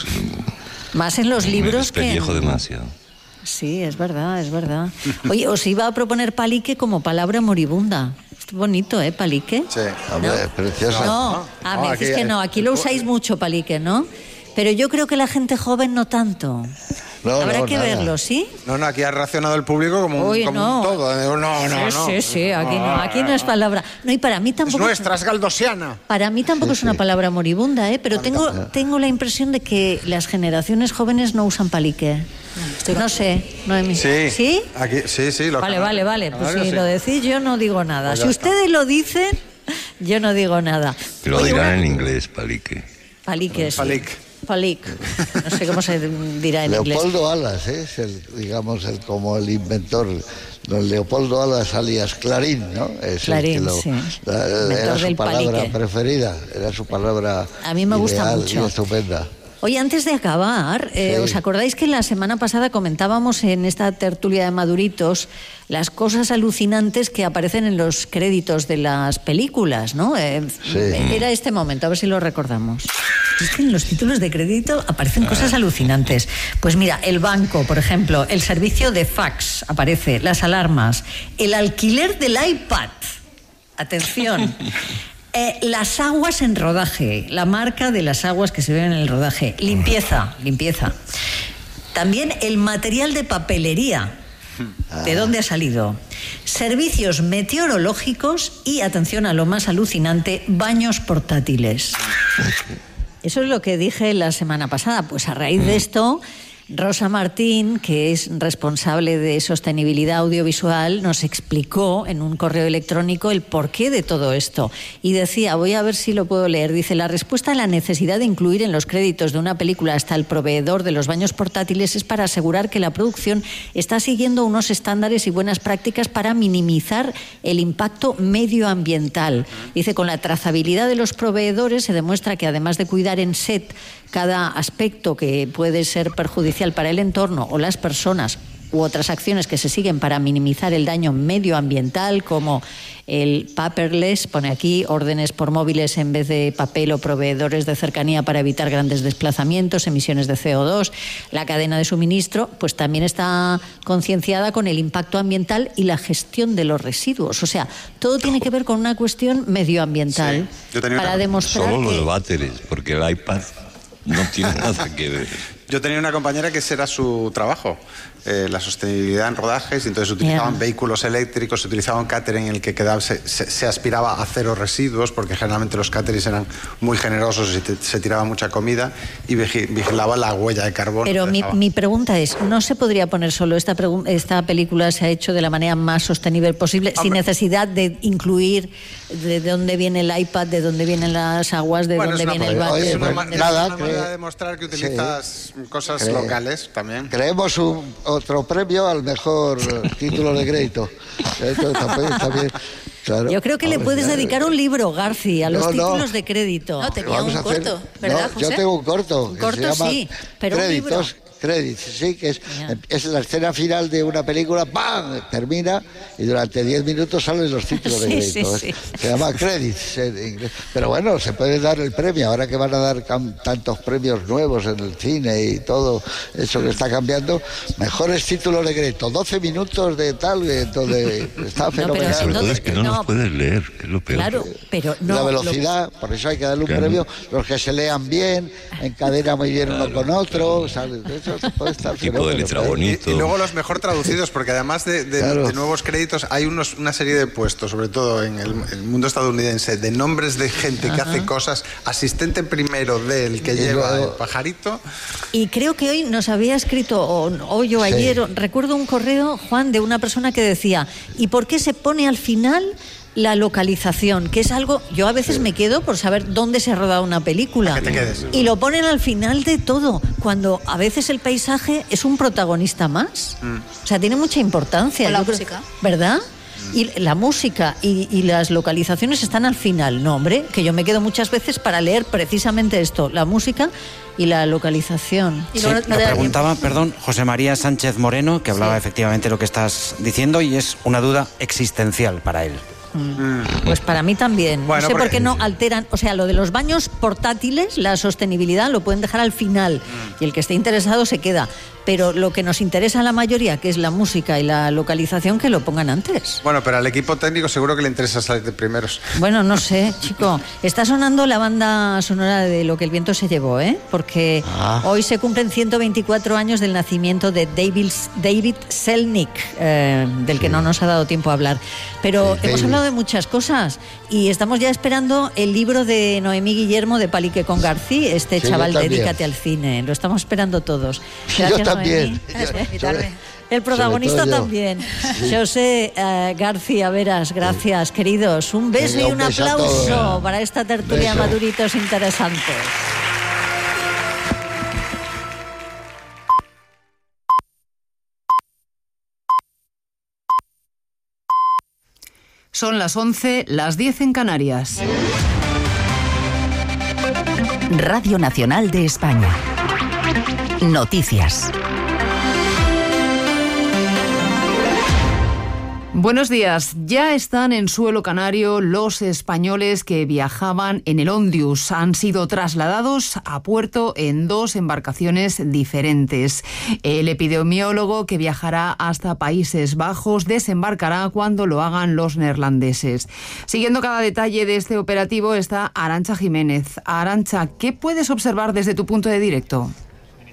Speaker 2: Más en los libros que...
Speaker 5: despellejo
Speaker 2: en-
Speaker 5: demasiado.
Speaker 2: Sí, es verdad, es verdad. Oye, os iba a proponer palique como palabra moribunda. Es bonito, ¿eh? Palique.
Speaker 3: Sí.
Speaker 4: Hombre,
Speaker 2: ¿No?
Speaker 4: es precioso.
Speaker 2: No, ah,
Speaker 3: No,
Speaker 2: me
Speaker 3: aquí-
Speaker 2: decís que no. Aquí lo usáis mucho, palique, ¿no? Pero yo creo que la gente joven no tanto.
Speaker 4: No,
Speaker 2: Habrá
Speaker 4: no,
Speaker 2: que
Speaker 4: nada.
Speaker 2: verlo, ¿sí?
Speaker 3: No, no, aquí ha reaccionado el público como, un-
Speaker 2: Uy,
Speaker 3: como
Speaker 2: no.
Speaker 3: un todo. ¿eh? No, no,
Speaker 2: sí,
Speaker 3: no.
Speaker 2: sí, sí, aquí no, aquí no es palabra. No, y para mí
Speaker 3: Es
Speaker 2: tampoco...
Speaker 3: nuestra, es galdosiana.
Speaker 2: Para mí tampoco es una palabra moribunda, ¿eh? Pero tengo,
Speaker 4: Ah.
Speaker 2: tengo la impresión de que las generaciones jóvenes no usan palique. No sé, Noemí.
Speaker 3: Sí.
Speaker 2: ¿Sí?
Speaker 3: Aquí, sí, sí. Lo
Speaker 2: Vale, vale, vale. Pues
Speaker 3: Ahora
Speaker 2: si
Speaker 3: sí.
Speaker 2: lo decís, yo no digo nada.
Speaker 3: Pues
Speaker 2: Si
Speaker 3: ya
Speaker 2: ustedes lo dicen, yo no digo nada.
Speaker 5: Lo
Speaker 2: Oye,
Speaker 5: dirán
Speaker 2: una-
Speaker 5: en inglés, palique.
Speaker 2: Palique, sí.
Speaker 3: Palic.
Speaker 2: Palic. No sé cómo se dirá en inglés.
Speaker 4: Leopoldo Alas, ¿eh? es el, digamos, el, como el inventor. Don Leopoldo Alas alias Clarín, ¿no? Es
Speaker 2: Clarín,
Speaker 4: el que lo-
Speaker 2: sí.
Speaker 4: la-
Speaker 2: Inventor
Speaker 4: era su
Speaker 2: del
Speaker 4: palabra
Speaker 2: palique.
Speaker 4: preferida, era su palabra
Speaker 2: A mí me gusta
Speaker 4: ideal
Speaker 2: mucho.
Speaker 4: y estupenda.
Speaker 2: Oye, antes de acabar, eh,
Speaker 4: Sí.
Speaker 2: ¿os acordáis que la semana pasada comentábamos en esta tertulia de Maduritos las cosas alucinantes que aparecen en los créditos de las películas, ¿no? Eh,
Speaker 4: Sí.
Speaker 2: Era este momento, a ver si lo recordamos. Es que en los títulos de crédito aparecen cosas alucinantes. Pues mira, el banco, por ejemplo, el servicio de fax aparece, las alarmas, el alquiler del iPad. Atención. Eh, las aguas en rodaje, la marca de las aguas que se ven en el rodaje. Limpieza, limpieza. También el material de papelería. ¿De dónde ha salido? Servicios meteorológicos y, atención a lo más alucinante, baños portátiles. Eso es lo que dije la semana pasada. Pues a raíz de esto, Rosa Martín, que es responsable de sostenibilidad audiovisual, nos explicó en un correo electrónico el porqué de todo esto. Y decía, voy a ver si lo puedo leer, dice, la respuesta a la necesidad de incluir en los créditos de una película hasta el proveedor de los baños portátiles es para asegurar que la producción está siguiendo unos estándares y buenas prácticas para minimizar el impacto medioambiental. Dice, con la trazabilidad de los proveedores se demuestra que además de cuidar en set cada aspecto que puede ser perjudicial para el entorno o las personas u otras acciones que se siguen para minimizar el daño medioambiental, como el paperless, pone aquí, órdenes por móviles en vez de papel o proveedores de cercanía para evitar grandes desplazamientos, emisiones de C O dos. La cadena de suministro pues también está concienciada con el impacto ambiental y la gestión de los residuos. O sea, todo tiene que ver con una cuestión medioambiental, sí. para
Speaker 5: una...
Speaker 2: demostrar
Speaker 5: Solo
Speaker 2: que...
Speaker 5: los váteres, porque el iPad no tiene nada que ver.
Speaker 3: Yo tenía una compañera que ese era su trabajo, eh, la sostenibilidad en rodajes, y entonces utilizaban yeah. vehículos eléctricos, se utilizaba un catering en el que quedaba, se, se, se aspiraba a cero residuos, porque generalmente los caterings eran muy generosos y te, se tiraba mucha comida, y vigilaba la huella de carbono.
Speaker 2: Pero mi, mi pregunta es, ¿no se podría poner solo esta, esta película se ha hecho de la manera más sostenible posible, Hombre. sin necesidad de incluir de dónde viene el iPad, de dónde vienen las aguas, de
Speaker 3: bueno,
Speaker 2: dónde viene el váter?
Speaker 3: Es una,
Speaker 2: ma
Speaker 3: nada, una manera de demostrar que utilizas sí. cosas Cre locales también.
Speaker 4: Creemos un, otro premio al mejor título de crédito. Esto también, también, claro.
Speaker 2: Yo creo que le puedes dedicar un libro, García, a los no, títulos no. de crédito.
Speaker 1: No, tenía un corto, ¿verdad,
Speaker 4: no, José? Yo tengo un corto.
Speaker 2: Un corto, que se llama
Speaker 4: sí,
Speaker 2: pero
Speaker 4: Créditos.
Speaker 2: un libro.
Speaker 4: Créditos, sí, que es, es la escena final de una película, ¡pam! Termina y durante diez minutos salen los títulos de crédito. Sí, sí, sí. Se llama Credits en inglés. Pero bueno, se puede dar el premio, ahora que van a dar tantos premios nuevos en el cine y todo eso que está cambiando, mejores títulos de crédito, doce minutos de tal, entonces está fenomenal.
Speaker 5: No, sobre todo es que no, no los puedes leer, que es lo peor.
Speaker 2: Claro, pero no.
Speaker 4: La velocidad, lo... por eso hay que darle un claro. premio, los que se lean bien, encadena muy bien claro, uno con otro, claro. ¿sabes? Eso puede estar
Speaker 5: tipo de letra bonito.
Speaker 3: Y, y luego los mejor traducidos, porque además de, de, claro. de nuevos créditos hay unos, una serie de puestos, sobre todo en el, el mundo estadounidense, de nombres de gente Ajá. que hace cosas, asistente primero del que y lleva luego... el pajarito.
Speaker 2: Y creo que hoy nos había escrito, o hoy o ayer, sí. recuerdo un correo, Juan, de una persona que decía, ¿y por qué se pone al final la localización? Que es algo, yo a veces sí. me quedo por saber dónde se ha rodado una película.
Speaker 3: Que te quedes.
Speaker 2: Y lo ponen al final de todo, cuando a veces el paisaje es un protagonista más. Mm. O sea, tiene mucha importancia.
Speaker 1: Con la
Speaker 2: creo,
Speaker 1: música.
Speaker 2: ¿Verdad? Y la música y, y las localizaciones están al final. No, hombre, que yo me quedo muchas veces para leer precisamente esto, la música y la localización.
Speaker 13: Sí, lo preguntaba, perdón, José María Sánchez Moreno, que hablaba sí. efectivamente de lo que estás diciendo, y es una duda existencial para él.
Speaker 2: Mm. Pues para mí también. Bueno, no sé por qué no alteran, o sea, lo de los baños portátiles, la sostenibilidad lo pueden dejar al final mm. y el que esté interesado se queda. Pero lo que nos interesa a la mayoría, que es la música y la localización, que lo pongan antes.
Speaker 3: Bueno, pero al equipo técnico seguro que le interesa salir de primeros.
Speaker 2: Bueno, no sé, chico. Está sonando la banda sonora de Lo que el viento se llevó, ¿eh? Porque ah. hoy se cumplen ciento veinticuatro años del nacimiento de David, David Selznick, eh, del que no nos ha dado tiempo a hablar. Pero sí, hemos David. hablado de muchas cosas y estamos ya esperando el libro de Noemí Guillermo de Palique con García, este sí, chaval, Dedícate al cine. Lo estamos esperando todos. Gracias,
Speaker 4: también.
Speaker 2: El protagonista también. Sí. José uh, García Veras, gracias, sí. queridos. Un beso Venga, y un, un aplauso para esta tertulia beso. Maduritos interesantes.
Speaker 14: Son las once, las diez en Canarias.
Speaker 15: Radio Nacional de España. Noticias.
Speaker 14: Buenos días. Ya están en suelo canario los españoles que viajaban en el Ondius. Han sido trasladados a puerto en dos embarcaciones diferentes. El epidemiólogo que viajará hasta Países Bajos desembarcará cuando lo hagan los neerlandeses. Siguiendo cada detalle de este operativo está Arantxa Jiménez. Arantxa, ¿qué puedes observar desde tu punto de directo?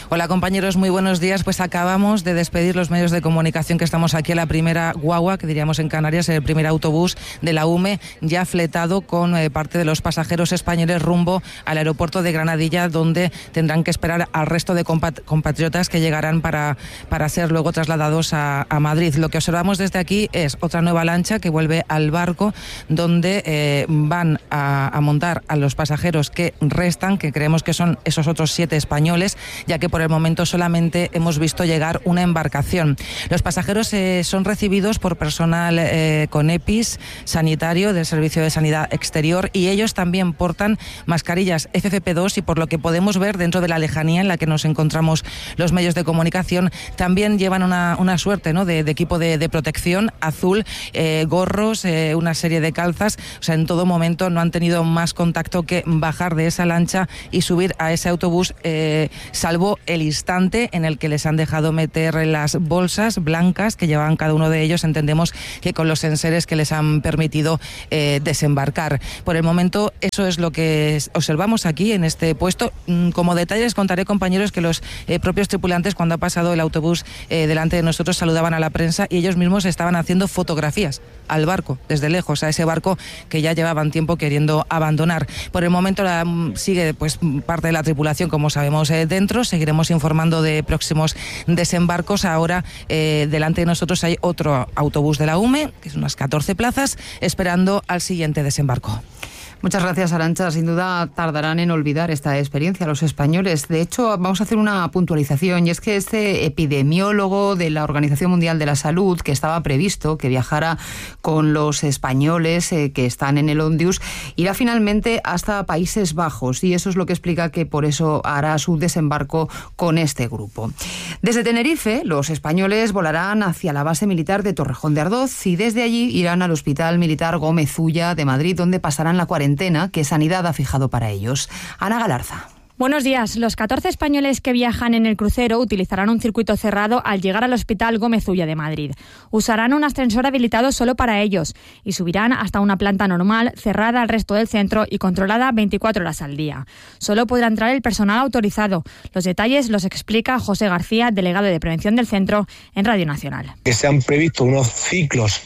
Speaker 16: Hola compañeros, muy buenos días. Pues acabamos de despedir los medios de comunicación que estamos aquí a la primera guagua, que diríamos en Canarias, el primer autobús de la U M E, ya fletado con eh, parte de los pasajeros españoles rumbo al aeropuerto de Granadilla, donde tendrán que esperar al resto de compat- compatriotas que llegarán para, para ser luego trasladados a, a Madrid. Lo que observamos desde aquí es otra nueva lancha que vuelve al barco, donde eh, van a, a montar a los pasajeros que restan, que creemos que son esos otros siete españoles, ya que por el momento solamente hemos visto llegar una embarcación. Los pasajeros eh, son recibidos por personal eh, con EPIs sanitario del Servicio de Sanidad Exterior, y ellos también portan mascarillas F F P dos, y por lo que podemos ver dentro de la lejanía en la que nos encontramos los medios de comunicación, también llevan una, una suerte, ¿no?, de, de equipo de, de protección azul, eh, gorros, eh, una serie de calzas. O sea, en todo momento no han tenido más contacto que bajar de esa lancha y subir a ese autobús, eh, salvo el instante en el que les han dejado meter las bolsas blancas que llevaban cada uno de ellos, entendemos que con los enseres que les han permitido eh, desembarcar. Por el momento eso es lo que observamos aquí en este puesto. Como detalle les contaré, compañeros, que los eh, propios tripulantes, cuando ha pasado el autobús eh, delante de nosotros, saludaban a la prensa y ellos mismos estaban haciendo fotografías al barco desde lejos, a ese barco que ya llevaban tiempo queriendo abandonar. Por el momento la, sigue pues parte de la tripulación, como sabemos, eh, dentro. Seguiremos informando de próximos desembarcos. Ahora eh, delante de nosotros hay otro autobús de la U M E, que es unas catorce plazas, esperando al siguiente desembarco.
Speaker 14: Muchas gracias, Arantxa. Sin duda tardarán en olvidar esta experiencia los españoles. De hecho, vamos a hacer una puntualización, y es que este epidemiólogo de la Organización Mundial de la Salud, que estaba previsto que viajara con los españoles eh, que están en el Ondius, irá finalmente hasta Países Bajos, y eso es lo que explica que por eso hará su desembarco con este grupo. Desde Tenerife, los españoles volarán hacia la base militar de Torrejón de Ardoz, y desde allí irán al Hospital Militar Gómez Ulla de Madrid, donde pasarán la cuarentena que Sanidad ha fijado para ellos. Ana Galarza.
Speaker 17: Buenos días. Los catorce españoles que viajan en el crucero utilizarán un circuito cerrado al llegar al Hospital Gómez Ulla de Madrid. Usarán un ascensor habilitado solo para ellos y subirán hasta una planta normal, cerrada al resto del centro y controlada veinticuatro horas al día. Solo podrá entrar el personal autorizado. Los detalles los explica José García, delegado de prevención del centro, en Radio Nacional.
Speaker 18: Que se han previsto unos ciclos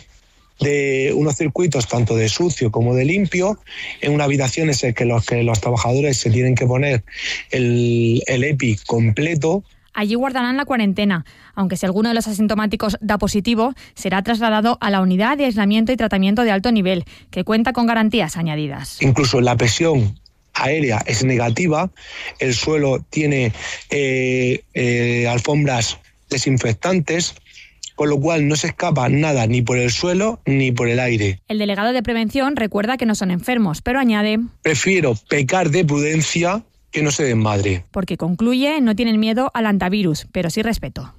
Speaker 18: de unos circuitos tanto de sucio como de limpio, en una habitación es el que los que los trabajadores se tienen que poner el, el EPI completo.
Speaker 17: Allí guardarán la cuarentena, aunque si alguno de los asintomáticos da positivo, será trasladado a la unidad de aislamiento y tratamiento de alto nivel, que cuenta con garantías añadidas.
Speaker 18: Incluso la presión aérea es negativa, el suelo tiene eh, eh, alfombras desinfectantes, con lo cual no se escapa nada ni por el suelo ni por el aire.
Speaker 17: El delegado de prevención recuerda que no son enfermos, pero añade:
Speaker 18: prefiero pecar de prudencia que no se desmadre.
Speaker 17: Porque concluye, no tienen miedo al antivirus, pero sí respeto.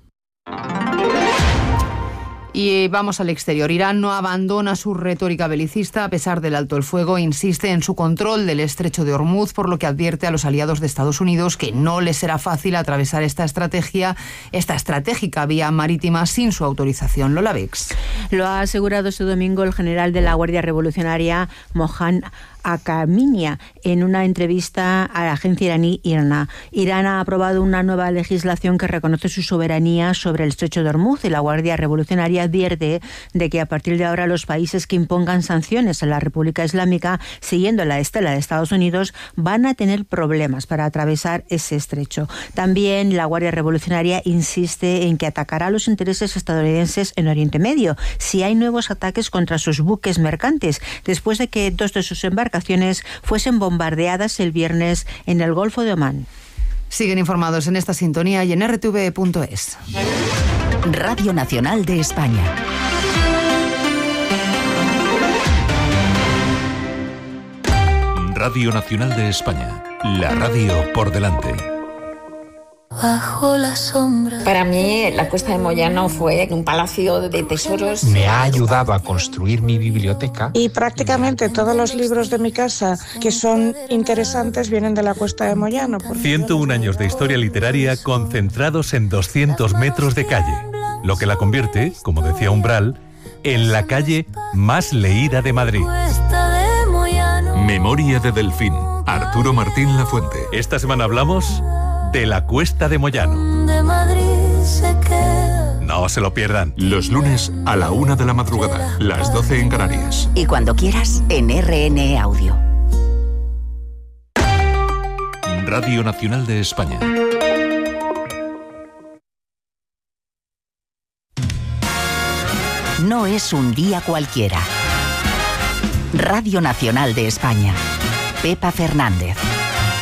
Speaker 14: Y vamos al exterior. Irán no abandona su retórica belicista a pesar del alto el fuego. Insiste en su control del estrecho de Hormuz, por lo que advierte a los aliados de Estados Unidos que no les será fácil atravesar esta estrategia, esta estratégica vía marítima sin su autorización. Lola Bex.
Speaker 19: Lo ha asegurado este domingo el general de la Guardia Revolucionaria, Mohan Akaminia, en una entrevista a la agencia iraní IRNA. Irán ha aprobado una nueva legislación que reconoce su soberanía sobre el estrecho de Hormuz, y la Guardia Revolucionaria advierte de que a partir de ahora los países que impongan sanciones a la República Islámica, siguiendo la estela de Estados Unidos, van a tener problemas para atravesar ese estrecho. También la Guardia Revolucionaria insiste en que atacará los intereses estadounidenses en Oriente Medio si hay nuevos ataques contra sus buques mercantes, después de que dos de sus embarcaciones fuesen bombardeadas el viernes en el Golfo de Omán.
Speaker 14: Siguen informados en esta sintonía y en R T V punto es.
Speaker 15: Radio Nacional de España.
Speaker 20: Radio Nacional de España. La radio por delante.
Speaker 21: Bajo la sombra. Para mí, la Cuesta de Moyano fue un palacio de tesoros.
Speaker 22: Me ha ayudado a construir mi biblioteca.
Speaker 23: Y prácticamente todos los libros de mi casa que son interesantes vienen de la Cuesta de Moyano.
Speaker 20: ciento uno años de historia literaria concentrados en doscientos metros de calle, lo que la convierte, como decía Umbral, en la calle más leída de Madrid. Memoria de Delfín, Arturo Martín Lafuente. Esta semana hablamos de la Cuesta de Moyano.
Speaker 8: De Madrid se queda.
Speaker 20: No se lo pierdan. Los lunes a la una de la madrugada, las doce en Canarias.
Speaker 15: Y cuando quieras, en R N E Audio.
Speaker 20: Radio Nacional de España.
Speaker 15: No es un día cualquiera. Radio Nacional de España. Pepa Fernández.